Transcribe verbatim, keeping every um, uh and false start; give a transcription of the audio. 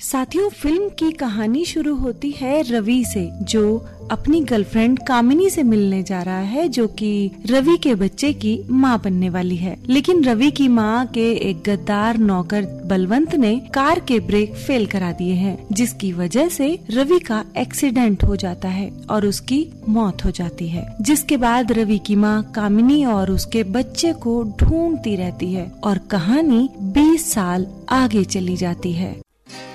साथियों, फिल्म की कहानी शुरू होती है रवि से, जो अपनी गर्लफ्रेंड कामिनी से मिलने जा रहा है, जो कि रवि के बच्चे की माँ बनने वाली है। लेकिन रवि की माँ के एक गद्दार नौकर बलवंत ने कार के ब्रेक फेल करा दिए हैं, जिसकी वजह से रवि का एक्सीडेंट हो जाता है और उसकी मौत हो जाती है। जिसके बाद रवि की माँ कामिनी और उसके बच्चे को ढूंढती रहती है और कहानी बीस साल आगे चली जाती है।